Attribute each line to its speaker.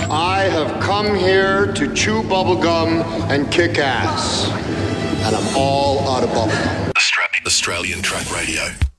Speaker 1: I have come here to chew bubblegum and kick ass. And I'm all out of bubblegum.
Speaker 2: Australian Track Radio.